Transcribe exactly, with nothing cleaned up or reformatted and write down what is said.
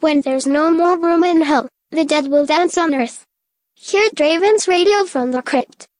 When there's no more room in hell, the dead will dance on earth. Hear Draven's radio from the crypt.